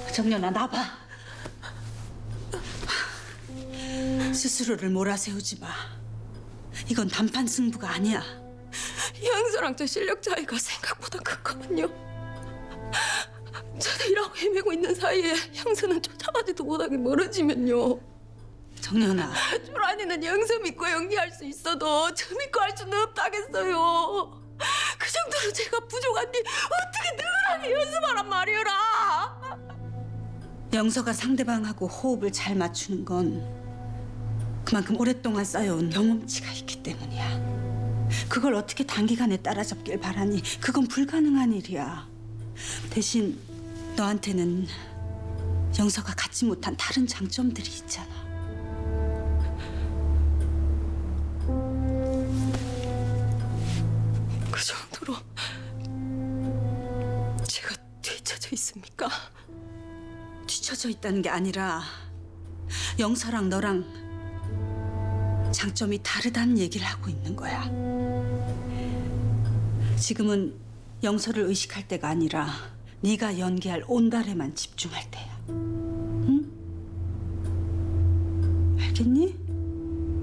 정연아, 나봐. 스스로를 몰아세우지 마. 이건 단판 승부가 아니야. 형수랑 저 실력 차이가 생각보다 크거든요. 저도 일하고 헤매고 있는 사이에 형수는 쫓아가지도 못하게 멀어지면요. 정연아, 초란이는 형수 믿고 연기할 수 있어도 저 믿고 할 수는 없다겠어요. 그 정도로 제가 부족한데 어떻게 늘어나게 연습하란 말이오라. 영서가 상대방하고 호흡을 잘 맞추는 건 그만큼 오랫동안 쌓여온 경험치가 있기 때문이야. 그걸 어떻게 단기간에 따라잡길 바라니? 그건 불가능한 일이야. 대신 너한테는 영서가 갖지 못한 다른 장점들이 있잖아. 그 정도로 제가 뒤처져 있습니까? 뒤처져 있다는 게 아니라 영서랑 너랑 장점이 다르다는 얘기를 하고 있는 거야. 지금은 영서를 의식할 때가 아니라 네가 연기할 온달에만 집중할 때야. 응? 알겠니?